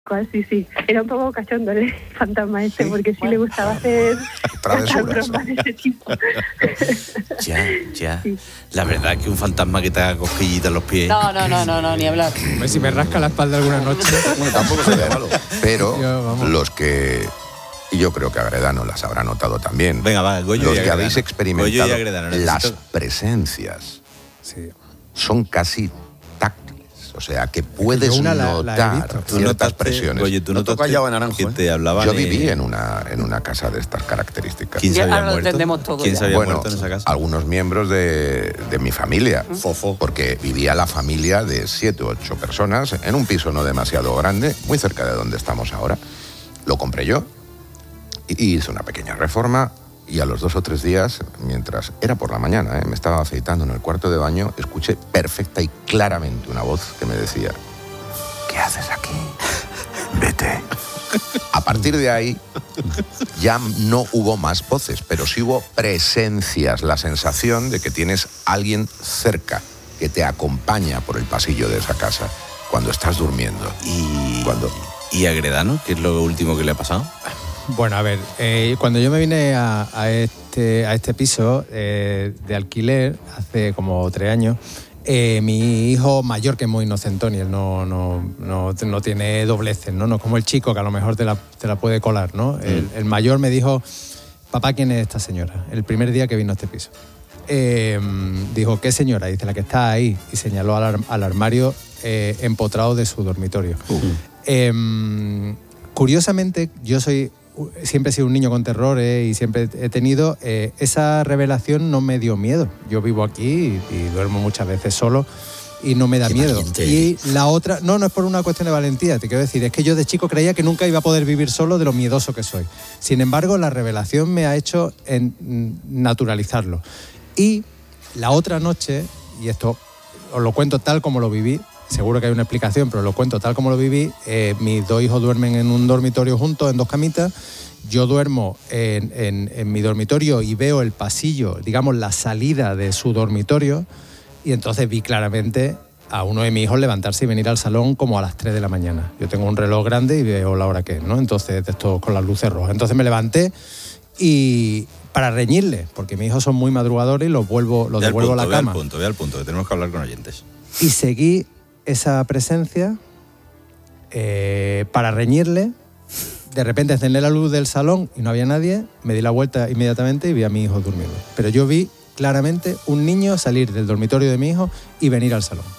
Sí. Era un poco cachondo el fantasma este, porque sí le gustaba hacer bromas de ese tipo. Ya. Sí. La verdad es que un fantasma que te haga cosquillitas en los pies. No, ni hablar. Si me rasca la espalda alguna noche. Tampoco sería malo. Pero los que... Y yo creo que Agredano las habrá notado también. Venga, va, Goyo. Los que habéis experimentado Agredano, las presencias son casi táctiles. O sea, que puedes notar ciertas presiones. Oye, tú no te callado en Naranjo. Que te hablaban. Yo viví en una casa de estas características. ¿Quién se había muerto? Lo entendemos todo. ¿Quién se había muerto en esa casa? Algunos miembros de mi familia. Fofo. Porque vivía la familia de 7 u 8 personas en un piso no demasiado grande, muy cerca de donde estamos ahora. Lo compré yo. Y hice una pequeña reforma y a los 2 o 3 días, mientras era por la mañana, me estaba afeitando en el cuarto de baño, escuché perfecta y claramente una voz que me decía: ¿qué haces aquí? Vete. A partir de ahí ya no hubo más voces, pero sí hubo presencias, la sensación de que tienes alguien cerca que te acompaña por el pasillo de esa casa cuando estás durmiendo. ¿Y Agredano? ¿Qué es lo último que le ha pasado? Bueno, a ver, cuando yo me vine a este piso de alquiler hace como 3 años, mi hijo mayor, que es muy inocentón y él no tiene dobleces, ¿no? No como el chico que a lo mejor te la puede colar, ¿no? El mayor me dijo: papá, ¿quién es esta señora? El primer día que vino a este piso. Dijo: ¿qué señora? Dice: la que está ahí. Y señaló al armario empotrado de su dormitorio. Curiosamente, yo siempre he sido un niño con terrores y siempre he tenido... esa revelación no me dio miedo. Yo vivo aquí y duermo muchas veces solo y no me da miedo. Valiente. Y la otra... No es por una cuestión de valentía, te quiero decir. Es que yo de chico creía que nunca iba a poder vivir solo de lo miedoso que soy. Sin embargo, la revelación me ha hecho naturalizarlo. Y la otra noche, y esto os lo cuento tal como lo viví, seguro que hay una explicación, pero lo cuento tal como lo viví. Mis 2 hijos duermen en un dormitorio juntos, en 2 camitas. Yo duermo en mi dormitorio y veo el pasillo, digamos, la salida de su dormitorio. Y entonces vi claramente a uno de mis hijos levantarse y venir al salón como a las 3 de la mañana. Yo tengo un reloj grande y veo la hora que es, ¿no? Entonces, esto con las luces rojas. Entonces me levanté y... para reñirle, porque mis hijos son muy madrugadores y los devuelvo a la cama. Ve al punto, que tenemos que hablar con oyentes. Y seguí esa presencia para reñirle. De repente encendí la luz del salón y no había nadie. Me di la vuelta inmediatamente y vi a mi hijo durmiendo. Pero yo vi claramente un niño salir del dormitorio de mi hijo y venir al salón.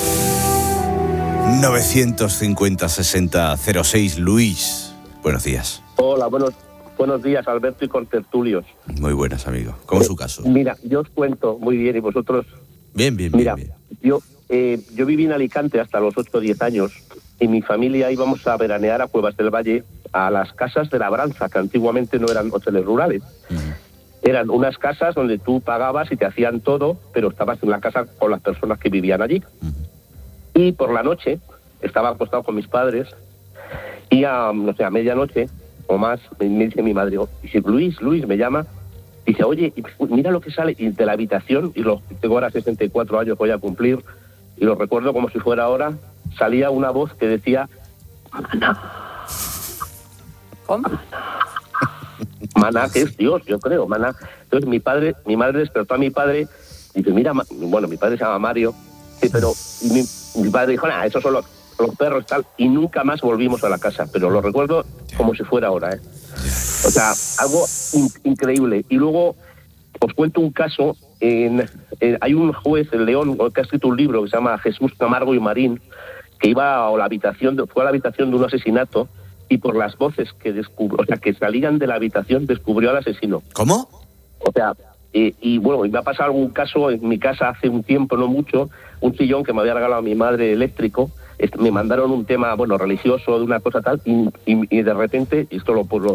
950-60-06, Luis. Buenos días. Hola, buenos días, Alberto y contertulios. Muy buenas, amigo. ¿Cómo es su caso? Mira, yo os cuento muy bien y vosotros... Bien. Mira, yo viví en Alicante hasta los 8 o 10 años y mi familia íbamos a veranear a Cuevas del Valle, a las casas de labranza, que antiguamente no eran hoteles rurales. Uh-huh. Eran unas casas donde tú pagabas y te hacían todo, pero estabas en la casa con las personas que vivían allí. Uh-huh. Y por la noche estaba acostado con mis padres y a medianoche o más me dice mi madre, dice: Luis me llama, dice: oye, mira lo que sale de la habitación, y tengo ahora 64 años, voy a cumplir, y lo recuerdo como si fuera ahora. Salía una voz que decía: Maná. ¿Cómo? Maná, que es Dios, yo creo, Maná. Entonces mi madre despertó a mi padre, y dice: mira, mi padre se llama Mario, sí, pero mi padre dijo: nada, esos son los perros tal, y nunca más volvimos a la casa, pero lo recuerdo como si fuera ahora, O sea, algo increíble. Y luego os cuento un caso. Hay un juez en León que ha escrito un libro que se llama Jesús Camargo y Marín, que fue a la habitación de un asesinato, y por las voces que descubrió, que salían de la habitación, descubrió al asesino. ¿Cómo? O sea, y me ha pasado algún caso en mi casa hace un tiempo, no mucho, un sillón que me había regalado mi madre eléctrico. Me mandaron un tema, religioso, de una cosa tal, y de repente, y esto lo puedo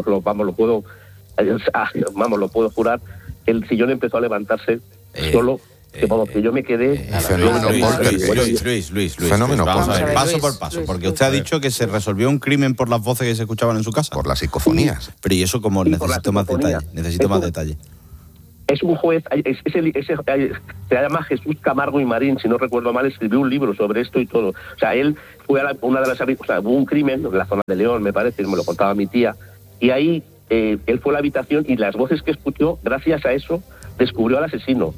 jurar, el sillón empezó a levantarse solo, que yo me quedé... Luis, fenómeno. Vamos a ver, paso por paso, porque usted ha dicho que se resolvió un crimen por las voces que se escuchaban en su casa. Por las psicofonías. Pero ¿y eso cómo? Necesito más detalle. Es un juez, se llama Jesús Camargo y Marín, si no recuerdo mal, escribió un libro sobre esto y todo. O sea, él fue a una de las... O sea, hubo un crimen en la zona de León, me parece, me lo contaba mi tía, y ahí él fue a la habitación y las voces que escuchó, gracias a eso, descubrió al asesino.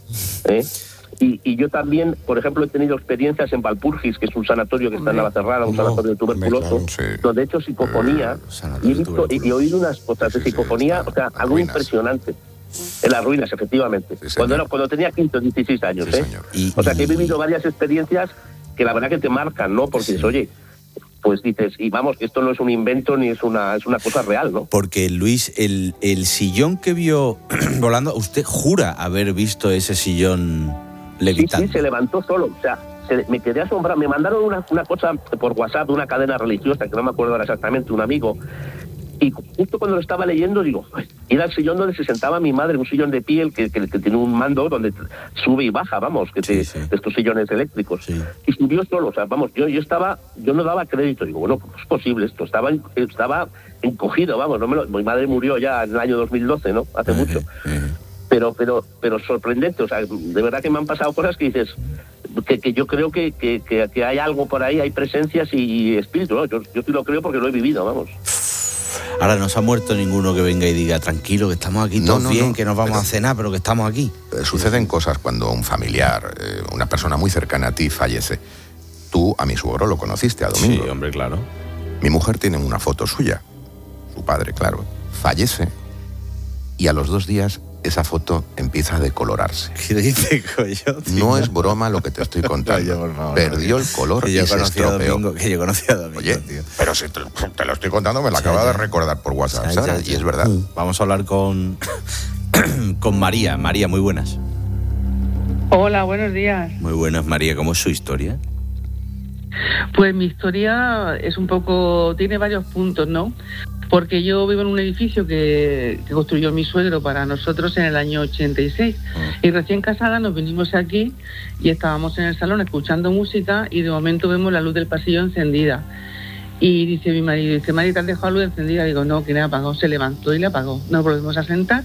Y yo también, por ejemplo, he tenido experiencias en Valpurgis, que es un sanatorio que está en Navacerrada, un sanatorio de tuberculoso, donde he hecho psicofonía y he oído unas cosas de psicofonía, o sea, algo impresionante. En las ruinas, efectivamente. Sí, cuando tenía 15 o 16 años. Sí, o sea, que he vivido varias experiencias que la verdad que te marcan, ¿no? Porque dices, oye, pues dices, y vamos, que esto no es un invento ni es una cosa real, ¿no? Porque, Luis, el sillón que vio volando, usted jura haber visto ese sillón levitando. Sí, se levantó solo, o sea, me quedé asombrado. Me mandaron una cosa por WhatsApp de una cadena religiosa, que no me acuerdo ahora exactamente, un amigo. Y justo cuando lo estaba leyendo, digo, era el sillón donde se sentaba mi madre, un sillón de piel que tiene un mando donde sube y baja, vamos, de estos sillones eléctricos. Sí. Y subió solo, o sea, vamos, yo no daba crédito. Digo, bueno, ¿cómo es posible esto? Estaba encogido, vamos, mi madre murió ya en el año 2012, ¿no? Hace mucho. Pero sorprendente, o sea, de verdad que me han pasado cosas que dices, que yo creo que hay algo por ahí, hay presencias y espíritu, ¿no? Yo sí lo creo porque lo he vivido, vamos. Ahora no se ha muerto ninguno que venga y diga, tranquilo, que estamos aquí todos bien, que nos vamos a cenar, pero que estamos aquí. Suceden cosas cuando un familiar, una persona muy cercana a ti fallece. Tú a mi suegro lo conociste, a Domingo. Sí, hombre, claro. Mi mujer tiene una foto suya, su padre, claro, fallece y a los 2 días esa foto empieza a decolorarse. ¿Qué dice, Coyote? No es broma lo que te estoy contando. Perdió el color y se estropeó. Que yo conocía a Domingo. Oye, tío. Pero si te lo estoy contando, me lo acaba de recordar por WhatsApp, Sara, y es verdad. Vamos a hablar con María. María, muy buenas. Hola, buenos días. Muy buenas, María. ¿Cómo es su historia? Pues mi historia es un poco... tiene varios puntos, ¿no? Porque yo vivo en un edificio que construyó mi suegro para nosotros en el año 86. Y recién casada nos vinimos aquí y estábamos en el salón escuchando música y de momento vemos la luz del pasillo encendida. Y dice mi marido, Mari, ¿te has dejado la luz encendida? Digo, no, que la apagó. Se levantó y la apagó. Nos volvemos a sentar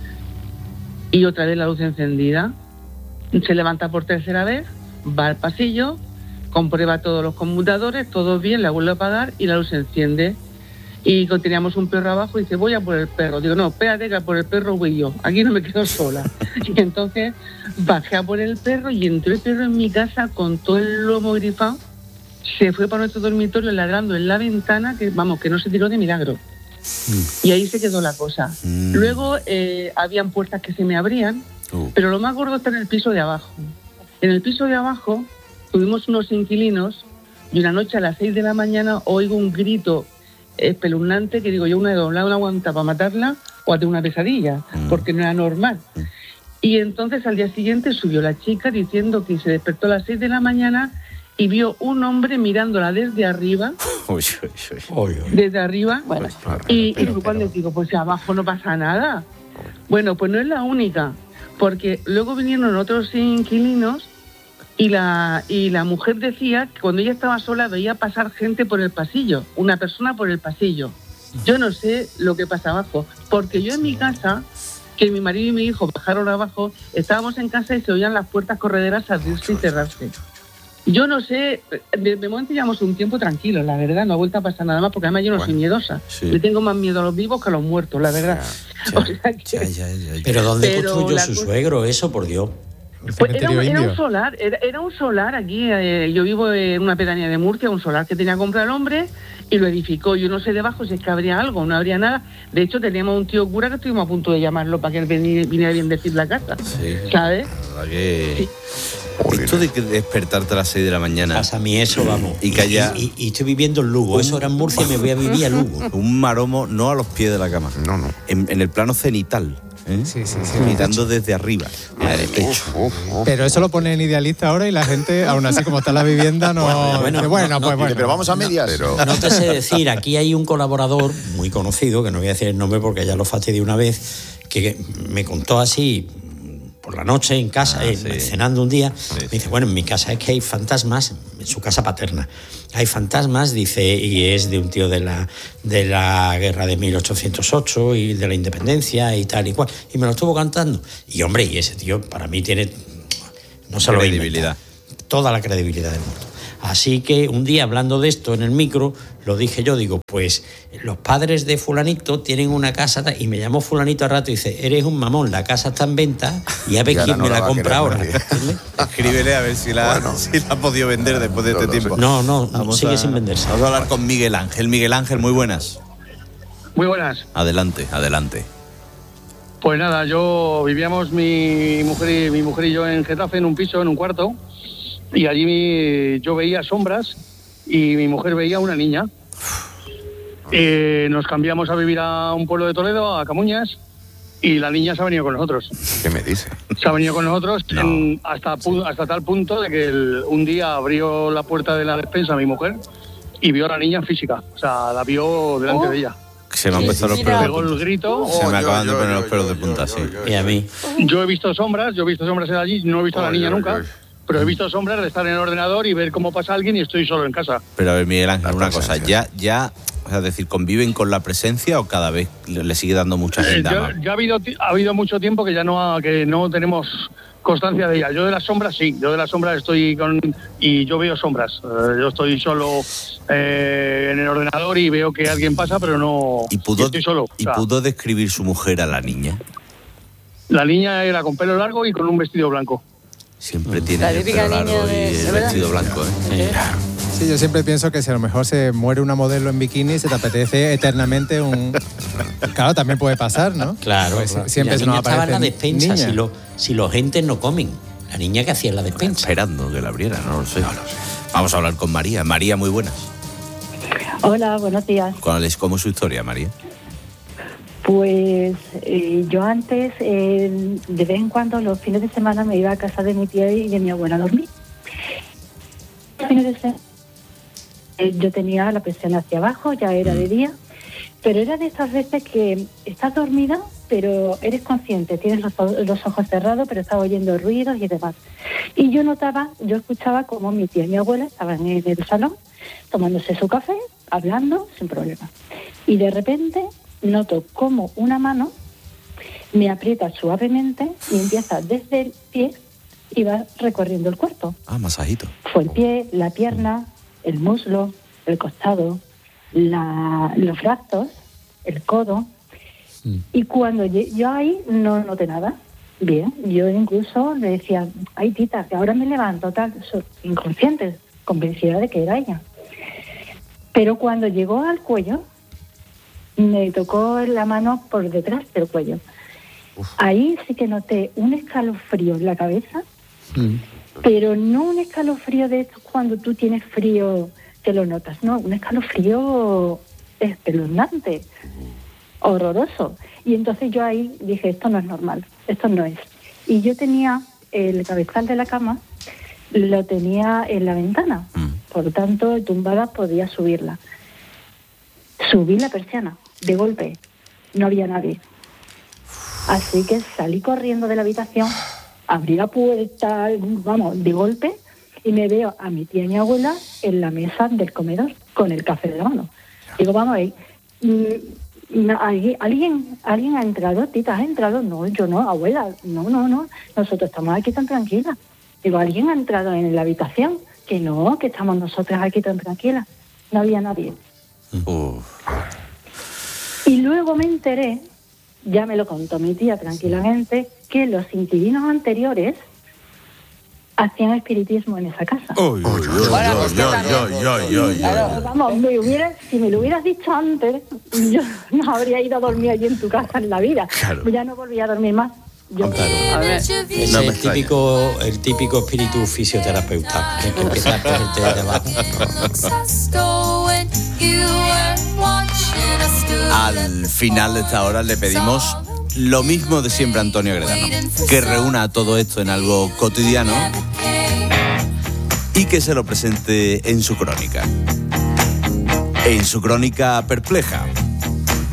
y otra vez la luz encendida. Se levanta por tercera vez, va al pasillo, comprueba todos los conmutadores, todo bien, la vuelve a apagar y la luz se enciende. Y teníamos un perro abajo y dice, voy a por el perro. Digo, no, espérate, que a por el perro voy yo. Aquí no me quedo sola. Y entonces bajé a por el perro y entró el perro en mi casa con todo el lomo grifado. Se fue para nuestro dormitorio ladrando en la ventana, que vamos, que no se tiró de milagro. Y ahí se quedó la cosa. Luego habían puertas que se me abrían, pero lo más gordo está en el piso de abajo. En el piso de abajo tuvimos unos inquilinos y una noche a las 6 de la mañana oigo un grito espeluznante que digo yo, una de dos, una aguanta para matarla o a tener una pesadilla, porque no era normal. Y entonces al día siguiente subió la chica diciendo que se despertó a las 6 de la mañana y vio un hombre mirándola desde arriba. Desde arriba. Bueno, y cuando digo, pues abajo no pasa nada. Bueno, pues no es la única, porque luego vinieron otros inquilinos y la mujer decía que cuando ella estaba sola veía pasar gente por el pasillo, una persona por el pasillo. Yo no sé lo que pasa abajo, porque yo en mi casa, que mi marido y mi hijo bajaron abajo, estábamos en casa y se oían las puertas correderas abrirse y cerrarse. Yo no sé, de momento llevamos un tiempo tranquilo, la verdad, no ha vuelto a pasar nada más, porque además yo no soy miedosa. Sí. Le tengo más miedo a los vivos que a los muertos, la verdad. Pero ¿dónde construyó su suegro eso, por Dios? Pues era un solar aquí, yo vivo en una pedanía de Murcia, un solar que tenía que comprar el hombre y lo edificó. Yo no sé debajo si es que habría algo, no habría nada. De hecho, teníamos un tío cura que estuvimos a punto de llamarlo para que él viniera bien decir la casa, ¿sabes? La verdad que... Sí. Esto de despertarte a las 6 de la mañana. Pasa a mí eso, vamos. Y que haya... Y estoy viviendo en Lugo. Eso era en Murcia y me voy a vivir a Lugo. Un maromo, no a los pies de la cama. No. En el plano cenital. Sí. Mirando desde arriba. Pero eso lo pone en Idealista ahora y la gente, aún así como está la vivienda, no... Bueno. Pero vamos a medias. No te sé decir, aquí hay un colaborador muy conocido, que no voy a decir el nombre porque ya lo fastidié una vez, que me contó así, por la noche en casa, cenando un día, me dice, bueno, en mi casa es que hay fantasmas, en su casa paterna, hay fantasmas, dice, y es de un tío de la guerra de 1808 y de la independencia y tal y cual, y me lo estuvo cantando. Y hombre, y ese tío para mí tiene, no se lo voy a inventar, toda la credibilidad del mundo. Así que un día, hablando de esto en el micro, lo dije yo, digo, pues los padres de fulanito tienen una casa, y me llamó fulanito al rato y dice, eres un mamón, la casa está en venta y a ver quién me la compra ahora. Escríbele a ver si la ha podido vender después de este tiempo. No, sigue sin venderse. Vamos a hablar con Miguel Ángel. Miguel Ángel, muy buenas. Muy buenas. Adelante. Pues nada, vivíamos mi mujer y yo en Getafe, en un piso, en un cuarto, y allí yo veía sombras y mi mujer veía una niña. Nos cambiamos a vivir a un pueblo de Toledo, a Camuñas, y la niña se ha venido con nosotros. ¿Qué me dice? Se ha venido con nosotros hasta tal punto de que un día abrió la puerta de la despensa mi mujer y vio a la niña física. O sea, la vio delante de ella. Se me han puesto los pelos de punta. Pegó el grito. Se me acaban de poner los pelos de punta, sí. Y a mí. Yo he visto sombras allí, no he visto a la niña nunca. Pero he visto sombras de estar en el ordenador y ver cómo pasa alguien y estoy solo en casa. Pero a ver, Miguel Ángel, una cosa, ya, o sea, es decir, ¿conviven con la presencia o cada vez le sigue dando mucha gente? Ya ha habido mucho tiempo que ya no tenemos constancia de ella. Yo de las sombras sí, estoy y yo veo sombras. Yo estoy solo en el ordenador y veo que alguien pasa, pero no. Estoy solo. ¿Y pudo describir su mujer a la niña? La niña era con pelo largo y con un vestido blanco. Siempre tiene el pelo largo y el vestido blanco, ¿eh? Sí, yo siempre pienso que si a lo mejor se muere una modelo en bikini y se te apetece eternamente Claro, también puede pasar, ¿no? Claro, pues claro. Siempre la niña estaba en la despensa, despensa, si los gentes no comen. La niña que hacía en la despensa. Esperando que la abriera, no lo sé. Vamos a hablar con María. María, muy buenas. Hola, buenos días. ¿Cómo es su historia, María? Pues yo antes, de vez en cuando, los fines de semana me iba a casa de mi tía y de mi abuela a dormir. Los fines de semana yo tenía la presión hacia abajo, ya era de día, pero era de estas veces que estás dormida, pero eres consciente, tienes los ojos cerrados, pero estás oyendo ruidos y demás. Y yo escuchaba como mi tía y mi abuela estaban en el salón, tomándose su café, hablando, sin problema. Y de repente noto como una mano me aprieta suavemente y empieza desde el pie y va recorriendo el cuerpo. Masajito. Fue el pie, la pierna, el muslo, el costado, los brazos, el codo. Y cuando yo ahí no noté nada. Bien, yo incluso le decía, ay tita, que ahora me levanto, tal, inconsciente, convencida de que era ella. Pero cuando llegó al cuello, me tocó la mano por detrás del cuello. Ahí sí que noté un escalofrío en la cabeza, pero no un escalofrío de estos cuando tú tienes frío que lo notas, no, un escalofrío espeluznante, horroroso. Y entonces yo ahí dije, esto no es normal, esto no es. Y yo tenía el cabezal de la cama, lo tenía en la ventana, por lo tanto, tumbada podía subirla. Subí la persiana, de golpe, no había nadie. Así que salí corriendo de la habitación, abrí la puerta, de golpe, y me veo a mi tía y mi abuela en la mesa del comedor, con el café de la mano. Digo, vamos a ver, ¿alguien ha entrado? ¿Tita, has entrado? No, yo no, abuela, no, nosotros estamos aquí tan tranquilas. Digo, ¿alguien ha entrado en la habitación? Que no, que estamos nosotras aquí tan tranquilas. No había nadie. Y luego me enteré, ya me lo contó mi tía tranquilamente, que los inquilinos anteriores hacían espiritismo en esa casa. Vamos, si me lo hubieras dicho antes, yo no habría ido a dormir allí en tu casa en la vida. Claro. Ya no volví a dormir más. A ver, es el típico espíritu fisioterapeuta, que empieza a cogerte de abajo. Al final de esta hora le pedimos lo mismo de siempre a Antonio Gredano, que reúna todo esto en algo cotidiano y que se lo presente en su crónica. En su crónica perpleja.